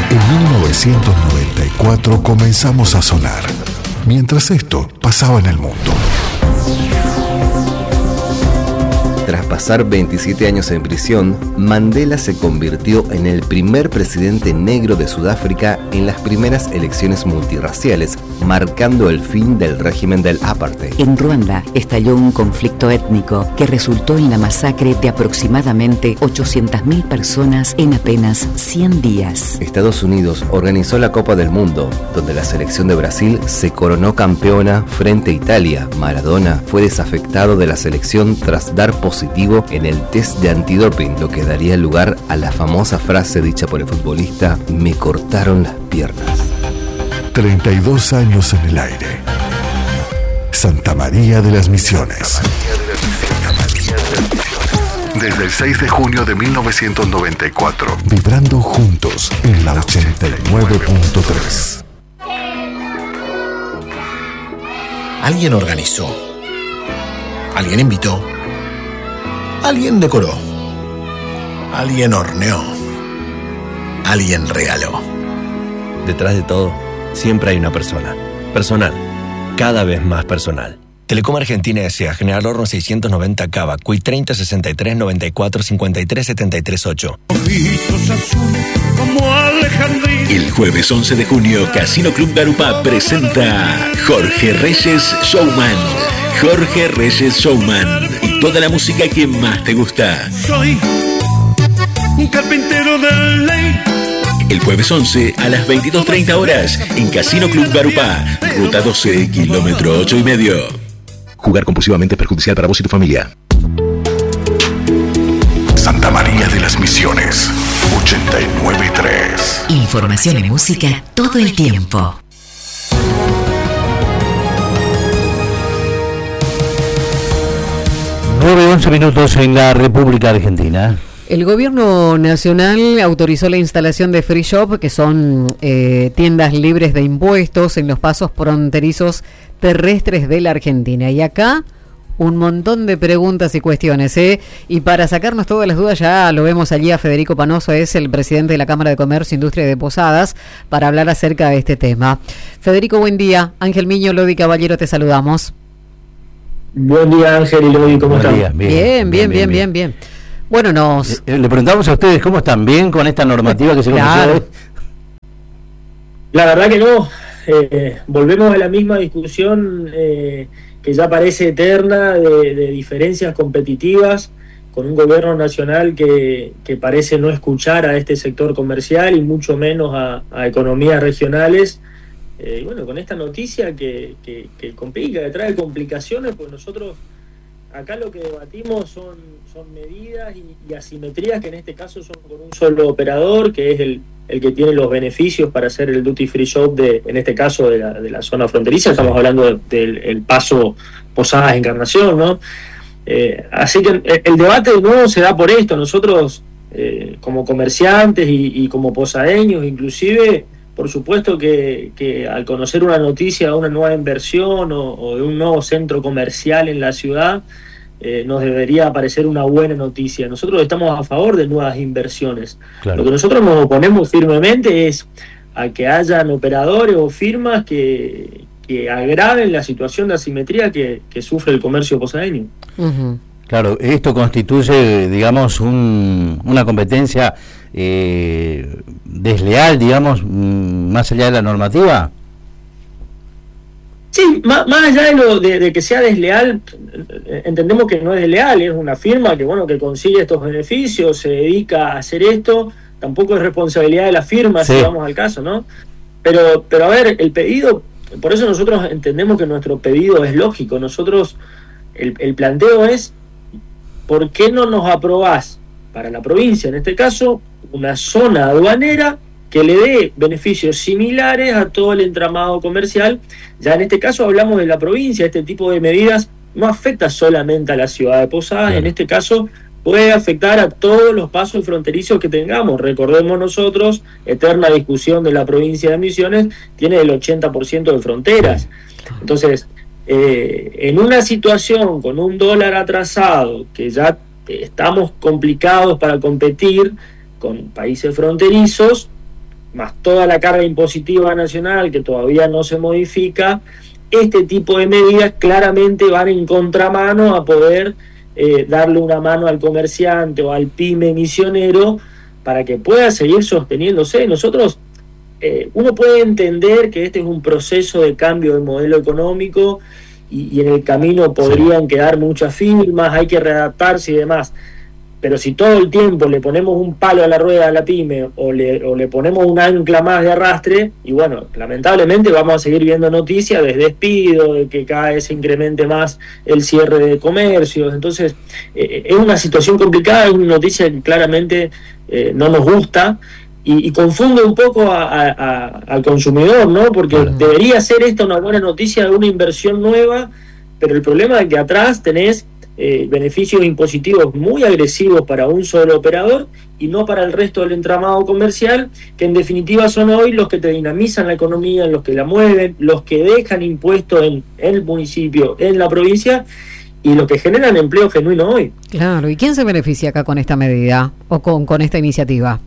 En 1994 comenzamos a sonar, mientras esto pasaba en el mundo. Tras pasar 27 años en prisión, Mandela se convirtió en el primer presidente negro de Sudáfrica en las primeras elecciones multirraciales, marcando el fin del régimen del apartheid. En Ruanda estalló un conflicto étnico que resultó en la masacre de aproximadamente 800.000 personas en apenas 100 días. Estados Unidos organizó la Copa del Mundo, donde la selección de Brasil se coronó campeona frente a Italia. Maradona fue desafectado de la selección tras dar positivo en el test de antidoping, lo que daría lugar a la famosa frase dicha por el futbolista: me cortaron las piernas. 32 años en el aire. Santa María de las Misiones. Desde el 6 de junio de 1994, vibrando juntos en la 89.3. Alguien organizó. Alguien invitó. Alguien decoró. Alguien horneó. Alguien regaló. Detrás de todo, siempre hay una persona. Personal. Cada vez más personal. Telecom Argentina S.A. General Horno 690 Cava, CUI 30 63 94 53 73 8. El jueves 11 de junio, Casino Club Garupá presenta Jorge Reyes Showman. Jorge Reyes Showman. Y toda la música que más te gusta. Soy un carpintero de ley. El jueves 11 a las 22:30 horas en Casino Club Garupá, Ruta 12, kilómetro 8,5. Jugar compulsivamente es perjudicial para vos y tu familia. Santa María de las Misiones, 89.3. Información y música todo el tiempo. 9:11 en la República Argentina. El gobierno nacional autorizó la instalación de Free Shop, que son tiendas libres de impuestos en los pasos fronterizos terrestres de la Argentina. Y acá un montón de preguntas y cuestiones, y para sacarnos todas las dudas ya lo vemos allí a Federico Panoso, es el presidente de la Cámara de Comercio e Industria de Posadas, para hablar acerca de este tema. Federico, buen día. Ángel Miño, Lodi Caballero, te saludamos. Buen día, Ángel y Lodi, ¿cómo están? Bien. Bueno, le preguntamos a ustedes cómo están, bien con esta normativa que se conoció hoy. La verdad que no. Volvemos a la misma discusión que ya parece eterna de diferencias competitivas con un gobierno nacional que parece no escuchar a este sector comercial y mucho menos a economías regionales. Y bueno, con esta noticia que complica, que trae complicaciones, pues nosotros acá lo que debatimos son medidas y asimetrías que en este caso son con un solo operador, que es el que tiene los beneficios para hacer el duty free shop en este caso de la zona fronteriza. Estamos hablando del paso Posadas Encarnación, ¿no? Así que el debate de nuevo se da por esto. Nosotros como comerciantes y como posadeños inclusive, por supuesto que al conocer una noticia de una nueva inversión o de un nuevo centro comercial en la ciudad, nos debería parecer una buena noticia. Nosotros estamos a favor de nuevas inversiones. Claro. Lo que nosotros nos oponemos firmemente es a que hayan operadores o firmas que agraven la situación de asimetría que sufre el comercio posadeño. Uh-huh. Claro, esto constituye, digamos, una competencia desleal, digamos, más allá de la normativa. Sí, más allá de que sea desleal, entendemos que no es desleal, es una firma que consigue estos beneficios, se dedica a hacer esto, tampoco es responsabilidad de la firma, sí, si vamos al caso, ¿no? Pero a ver, el pedido, por eso nosotros entendemos que nuestro pedido es lógico. Nosotros, el planteo es, ¿por qué no nos aprobás para la provincia, en este caso, una zona aduanera que le dé beneficios similares a todo el entramado comercial? Ya en este caso hablamos de la provincia. Este tipo de medidas no afecta solamente a la ciudad de Posadas, en este caso puede afectar a todos los pasos fronterizos que tengamos. Recordemos nosotros, eterna discusión de la provincia de Misiones, tiene el 80% de fronteras. Entonces, en una situación con un dólar atrasado, que ya estamos complicados para competir con países fronterizos, más toda la carga impositiva nacional que todavía no se modifica, este tipo de medidas claramente van en contramano a poder darle una mano al comerciante o al pyme misionero para que pueda seguir sosteniéndose. Nosotros, uno puede entender que este es un proceso de cambio de modelo económico y en el camino podrían quedar muchas firmas, hay que readaptarse y demás. Pero si todo el tiempo le ponemos un palo a la rueda a la pyme o le ponemos un ancla más de arrastre, y bueno, lamentablemente vamos a seguir viendo noticias de despido, de que cada vez se incremente más el cierre de comercios. Entonces, es una situación complicada, es una noticia que claramente no nos gusta y confunde un poco al consumidor, ¿no? Porque debería ser esta una buena noticia de una inversión nueva, pero el problema es que atrás tenés beneficios impositivos muy agresivos para un solo operador y no para el resto del entramado comercial, que en definitiva son hoy los que te dinamizan la economía, los que la mueven, los que dejan impuestos en el municipio, en la provincia, y los que generan empleo genuino hoy. Claro, ¿y quién se beneficia acá con esta medida o con esta iniciativa?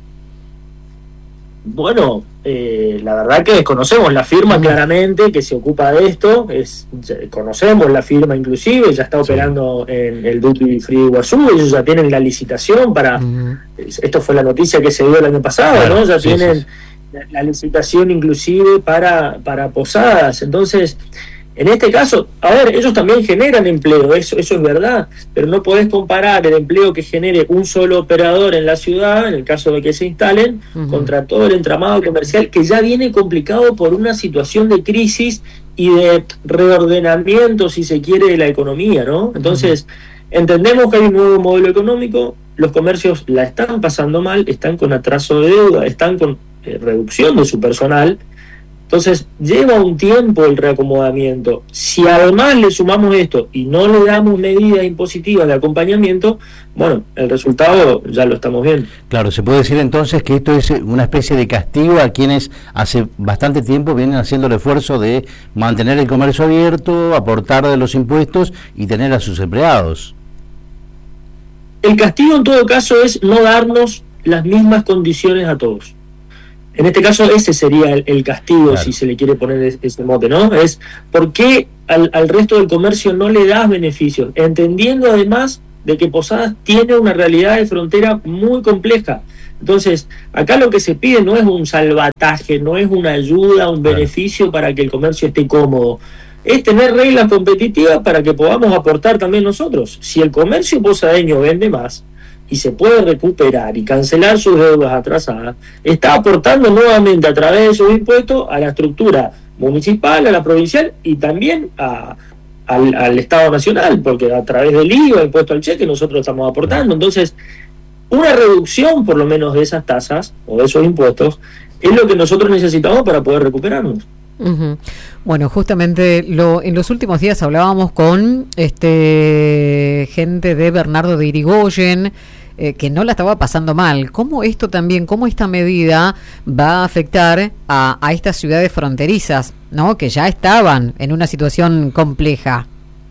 Bueno, la verdad que desconocemos la firma claramente que se ocupa de esto, conocemos la firma inclusive, ya está operando en el Duty Free Iguazú, ellos ya tienen la licitación para, esto fue la noticia que se dio el año pasado, ¿no? Ya tienen la licitación inclusive para posadas. Entonces, en este caso, a ver, ellos también generan empleo, eso es verdad, pero no podés comparar el empleo que genere un solo operador en la ciudad, en el caso de que se instalen, contra todo el entramado comercial que ya viene complicado por una situación de crisis y de reordenamiento, si se quiere, de la economía, ¿no? Entonces, entendemos que hay un nuevo modelo económico, los comercios la están pasando mal, están con atraso de deuda, están con reducción de su personal. Entonces, lleva un tiempo el reacomodamiento. Si además le sumamos esto y no le damos medidas impositivas de acompañamiento, bueno, el resultado ya lo estamos viendo. Claro, se puede decir entonces que esto es una especie de castigo a quienes hace bastante tiempo vienen haciendo el esfuerzo de mantener el comercio abierto, aportar de los impuestos y tener a sus empleados. El castigo en todo caso es no darnos las mismas condiciones a todos. En este caso ese sería el castigo, claro, si se le quiere poner ese mote, ¿no? Es ¿por qué al resto del comercio no le das beneficios? Entendiendo además de que Posadas tiene una realidad de frontera muy compleja. Entonces, acá lo que se pide no es un salvataje, no es una ayuda, un beneficio para que el comercio esté cómodo. Es tener reglas competitivas para que podamos aportar también nosotros. Si el comercio posadeño vende más y se puede recuperar y cancelar sus deudas atrasadas, está aportando nuevamente a través de sus impuestos a la estructura municipal, a la provincial y también al Estado Nacional, porque a través del IVA, impuesto al cheque, nosotros estamos aportando. Entonces, una reducción por lo menos de esas tasas o de esos impuestos es lo que nosotros necesitamos para poder recuperarnos. Bueno, justamente en los últimos días hablábamos con gente de Bernardo de Irigoyen, que no la estaba pasando mal. ¿Cómo esta medida va a afectar a estas ciudades fronterizas, ¿no? Que ya estaban en una situación compleja?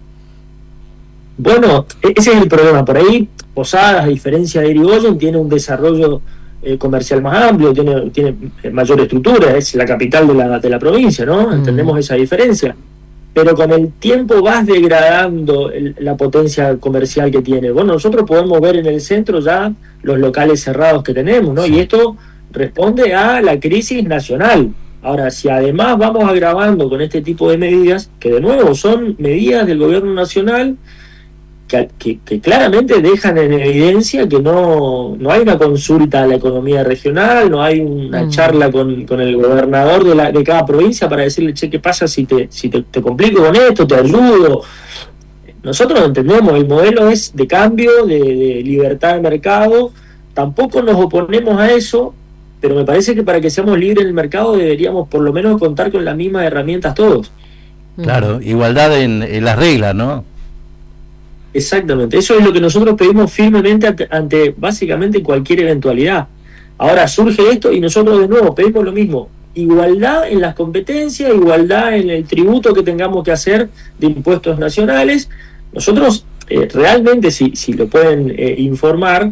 Bueno, ese es el problema. Por ahí, Posadas, a diferencia de Irigoyen, tiene un desarrollo comercial más amplio, tiene mayor estructura, es la capital de la provincia, ¿no? Entendemos esa diferencia. Pero con el tiempo vas degradando la potencia comercial que tiene. Bueno, nosotros podemos ver en el centro ya los locales cerrados que tenemos, ¿no? Sí. Y esto responde a la crisis nacional. Ahora, si además vamos agravando con este tipo de medidas, que de nuevo son medidas del gobierno nacional, que claramente dejan en evidencia que no hay una consulta a la economía regional, no hay una charla con el gobernador de cada provincia para decirle, che, ¿qué pasa si te complico con esto, te ayudo? Nosotros entendemos, el modelo es de cambio, de libertad de mercado, tampoco nos oponemos a eso, pero me parece que para que seamos libres en el mercado deberíamos por lo menos contar con las mismas herramientas todos. Claro, igualdad en las reglas, ¿no? Exactamente, eso es lo que nosotros pedimos firmemente ante básicamente cualquier eventualidad. Ahora surge esto y nosotros de nuevo pedimos lo mismo, igualdad en las competencias, igualdad en el tributo que tengamos que hacer de impuestos nacionales. Nosotros realmente, si lo pueden informar,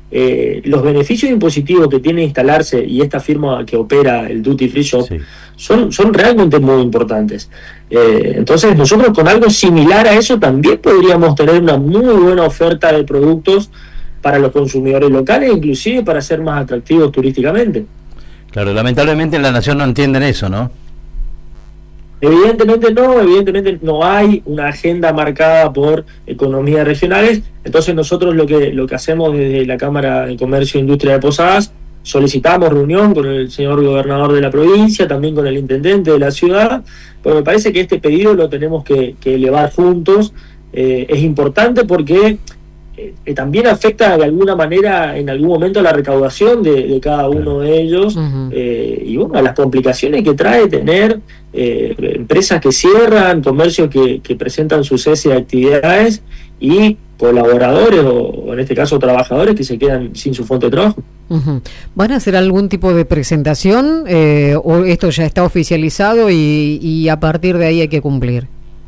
los beneficios impositivos que tiene instalarse y esta firma que opera el Duty Free Shop son realmente muy importantes. Entonces nosotros con algo similar a eso también podríamos tener una muy buena oferta de productos para los consumidores locales, inclusive para ser más atractivos turísticamente. Claro, lamentablemente en la Nación no entienden eso, ¿no? Evidentemente no hay una agenda marcada por economías regionales. Entonces nosotros lo que hacemos desde la Cámara de Comercio e Industria de Posadas, solicitamos reunión con el señor gobernador de la provincia, también con el intendente de la ciudad, pero me parece que este pedido lo tenemos que elevar juntos. Es importante porque también afecta de alguna manera en algún momento a la recaudación de cada uno de ellos, y bueno, a las complicaciones que trae tener empresas que cierran, comercios que presentan su cese de actividades y colaboradores o en este caso trabajadores que se quedan sin su fuente de trabajo. ¿Van a hacer algún tipo de presentación o esto ya está oficializado y a partir de ahí hay que cumplir?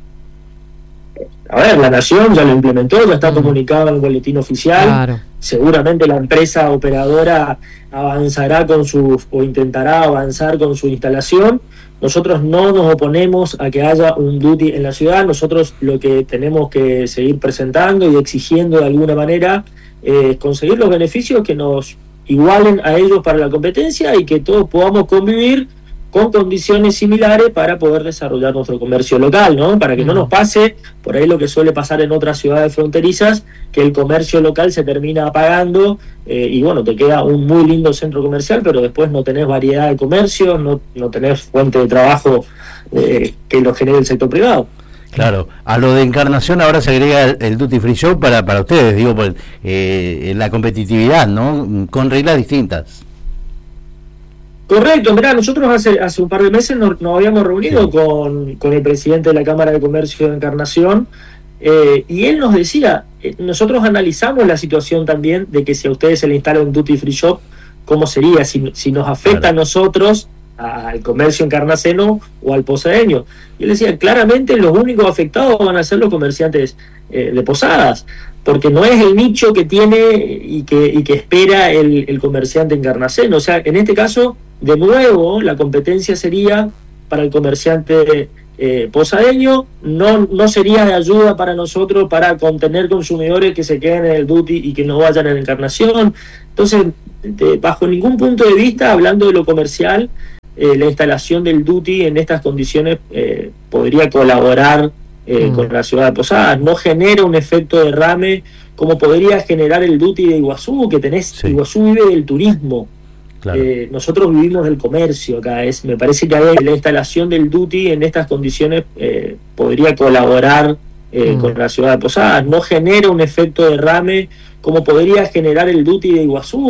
A ver, la Nación ya lo implementó, ya está comunicado en el boletín oficial. Claro. Seguramente la empresa operadora avanzará o intentará avanzar con su instalación. Nosotros no nos oponemos a que haya un duty en la ciudad. Nosotros lo que tenemos que seguir presentando y exigiendo de alguna manera es conseguir los beneficios que nos igualen a ellos para la competencia y que todos podamos convivir con condiciones similares para poder desarrollar nuestro comercio local, ¿no? Para que no nos pase por ahí lo que suele pasar en otras ciudades fronterizas, que el comercio local se termina apagando y bueno, te queda un muy lindo centro comercial, pero después no tenés variedad de comercio, no tenés fuente de trabajo que lo genere el sector privado. Claro, a lo de Encarnación ahora se agrega el Duty Free Shop para ustedes, digo, por la competitividad, ¿no? Con reglas distintas. Correcto, mirá, nosotros hace un par de meses nos habíamos reunido con el presidente de la Cámara de Comercio de Encarnación y él nos decía, nosotros analizamos la situación también de que si a ustedes se le instala un Duty Free Shop, ¿cómo sería? Si nos afecta a nosotros, al comercio encarnaceno o al posadeño. Y él decía, claramente los únicos afectados van a ser los comerciantes de Posadas, porque no es el nicho que tiene y que espera el comerciante encarnaceno. O sea, en este caso, de nuevo, la competencia sería para el comerciante posadeño, no sería de ayuda para nosotros para contener consumidores que se queden en el duty y que no vayan en Encarnación. Entonces, bajo ningún punto de vista, hablando de lo comercial, la instalación del duty en estas condiciones podría colaborar con la ciudad de Posadas. No genera un efecto derrame como podría generar el duty de Iguazú, que tenés, Iguazú vive del turismo. Claro. Nosotros vivimos del comercio acá. Me parece que la instalación del duty en estas condiciones podría colaborar con la ciudad de Posadas. No genera un efecto derrame como podría generar el duty de Iguazú.